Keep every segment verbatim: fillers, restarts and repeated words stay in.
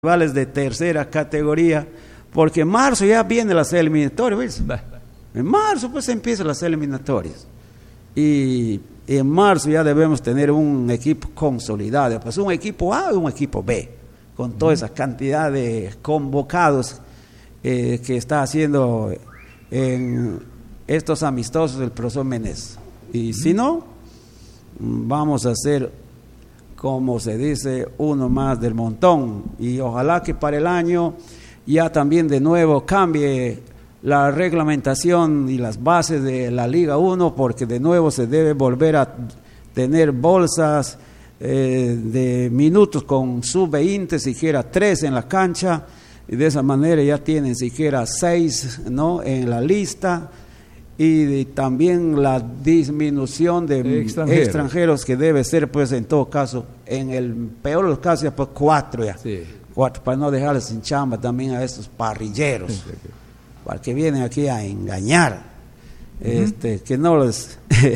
rivales de tercera categoría, porque en marzo ya vienen las eliminatorias, ¿ves? En marzo pues empiezan las eliminatorias y en marzo ya debemos tener un equipo consolidado, pues un equipo A y un equipo B, con toda esa cantidad de convocados eh, que está haciendo en estos amistosos el profesor Menes. Y si no, vamos a hacer, como se dice, uno más del montón, y ojalá que para el año ya también de nuevo cambie la reglamentación y las bases de la Liga uno, porque de nuevo se debe volver a tener bolsas eh, de minutos con sub veinte, siquiera tres en la cancha, y de esa manera ya tienen siquiera seis, ¿no?, en la lista. Y de, también la disminución de extranjeros. extranjeros que debe ser, pues, en todo caso, en el peor de los casos, ya pues cuatro ya. Sí. Cuatro, para no dejarles sin chamba también a estos parrilleros, sí, sí, sí. Para que vienen aquí a engañar, uh-huh. este, que no los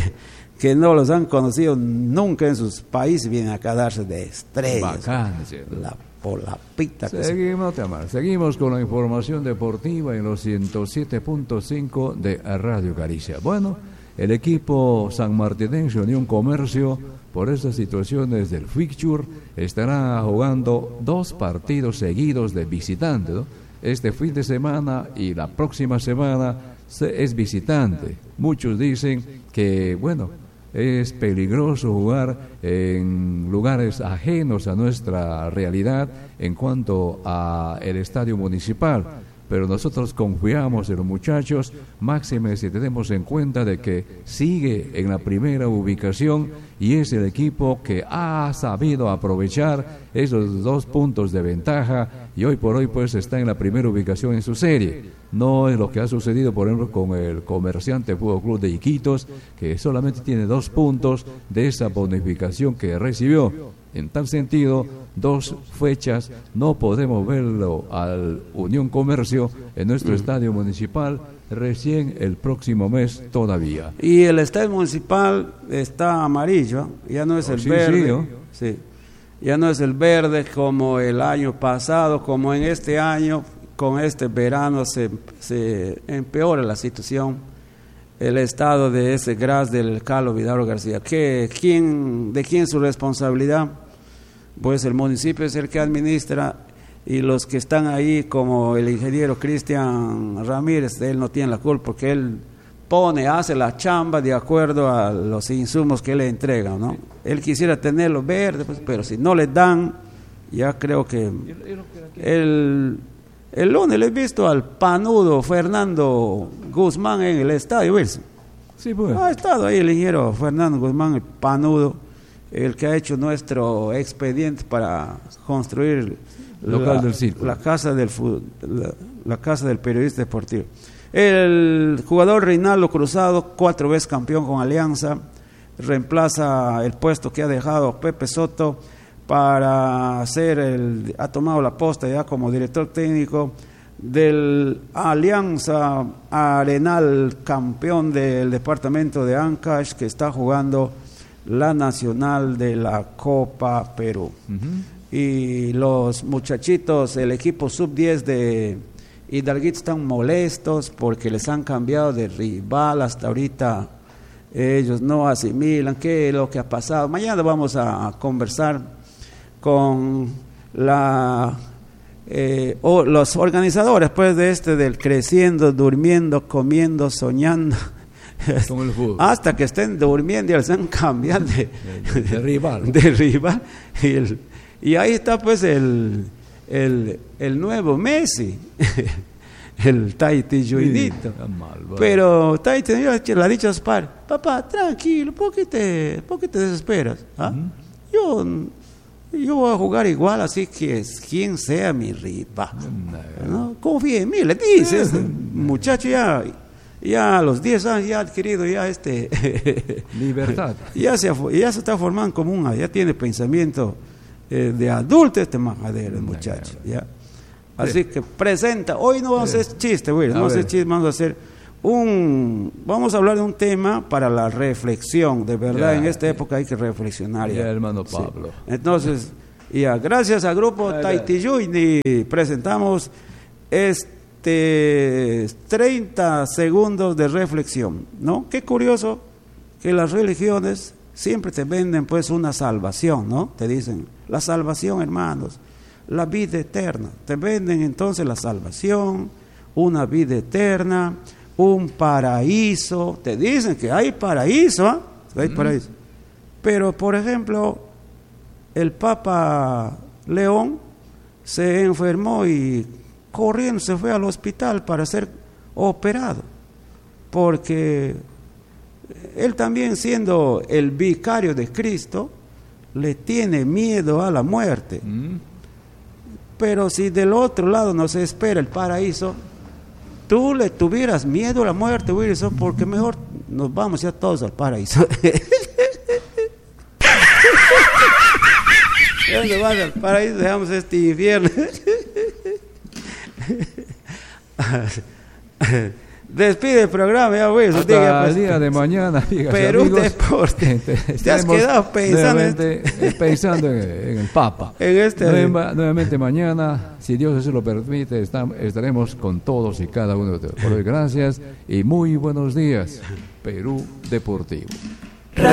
que no los han conocido nunca en sus países, vienen acá a darse de estrellas. Bacán, ¿sí? La por la pita que seguimos, se... seguimos con la información deportiva en los ciento siete punto cinco de Radio Caricia. Bueno, el equipo sanmartinense Unión Comercio, por estas situaciones del fixture, estará jugando dos partidos seguidos de visitante, ¿no? Este fin de semana y la próxima semana es visitante. Muchos dicen que, bueno, es peligroso jugar en lugares ajenos a nuestra realidad en cuanto a el estadio municipal, pero nosotros confiamos en los muchachos, máxime si tenemos en cuenta de que sigue en la primera ubicación y es el equipo que ha sabido aprovechar esos dos puntos de ventaja y hoy por hoy pues está en la primera ubicación en su serie. No es lo que ha sucedido, por ejemplo, con el Comerciante Fútbol Club de Iquitos, que solamente tiene dos puntos de esa bonificación que recibió. En tal sentido, dos fechas no podemos verlo al Unión Comercio en nuestro mm. estadio municipal recién el próximo mes todavía. Y el estadio municipal está amarillo, ya no es oh, el sí, verde. Sí, ¿no? Sí. Ya no es el verde como el año pasado, como en este año. Con este verano se, se empeora la situación, el estado de ese gras del Carlos Vidal García. ¿Qué, quién, ¿De quién es su responsabilidad? Pues el municipio es el que administra y los que están ahí, como el ingeniero Cristian Ramírez, él no tiene la culpa porque él pone, hace la chamba de acuerdo a los insumos que le entregan, ¿no? Él quisiera tenerlo verde, pues, pero si no le dan, ya creo que él... El lunes le he visto al panudo Fernando Guzmán en el estadio, Wilson. Sí, pues. Ha estado ahí el ingeniero Fernando Guzmán, el panudo, el que ha hecho nuestro expediente para construir local la, del círculo. la casa del la, la casa del periodista deportivo. El jugador Reinaldo Cruzado, cuatro veces campeón con Alianza, reemplaza el puesto que ha dejado Pepe Soto para hacer el, ha tomado la posta ya como director técnico del Alianza Arenal, campeón del departamento de Ancash, que está jugando la nacional de la Copa Perú. Uh-huh. Y los muchachitos, el equipo sub diez de Hidalguito, están molestos porque les han cambiado de rival. Hasta ahorita ellos no asimilan qué es lo que ha pasado. Mañana vamos a, a conversar con la eh, o los organizadores pues de este del creciendo, durmiendo, comiendo, soñando, hasta que estén durmiendo y les han cambiado de, de, de rival, de rival. Y, el, y ahí está pues el el, el nuevo Messi, el Taiti Juinito. Sí, pero Taiti le ha dicho a su padre: papá, tranquilo, ¿por qué te, por qué te desesperas? ¿Ah? Uh-huh. Yo Yo voy a jugar igual, así que quien sea mi rival, ¿no? Confía en mí, le dices, muchacho ya, ya a los diez años ya ha adquirido ya este libertad, ya se, ya se está formando como un, ya tiene pensamiento eh, de adulto este majadero, el muchacho, ya. Así sí. que presenta, hoy no vamos sí. a hacer chiste, güey, no vamos a hacer chiste, vamos a hacer un, vamos a hablar de un tema para la reflexión, de verdad, ya, en esta ya. época hay que reflexionar ya, ya hermano Pablo. Sí. Entonces, Y a, gracias al grupo Taitiyuini presentamos este treinta segundos de reflexión, ¿no? Qué curioso que las religiones siempre te venden pues una salvación, ¿no? Te dicen, la salvación, hermanos, la vida eterna. Te venden entonces la salvación, una vida eterna, un paraíso. Te dicen que hay paraíso, ¿eh? Hay mm. paraíso. Pero, por ejemplo, el Papa León se enfermó y corriendo se fue al hospital para ser operado, porque él también, siendo el vicario de Cristo, le tiene miedo a la muerte. Mm. Pero si del otro lado nos espera el paraíso, tú le tuvieras miedo a la muerte, Wilson, porque mejor nos vamos ya todos al paraíso. ¿Dónde vas al paraíso? Dejamos este infierno. Despide el programa, ya Wilson. Hasta diga, pues, el día de mañana, Perú amigos, Deporte. Te has quedado pensando, en, pensando en, en el Papa. En este Nueva, nuevamente mañana, si Dios así lo permite, estamos, estaremos con todos y cada uno de ustedes. Por hoy, gracias y muy buenos días, Perú Deportivo.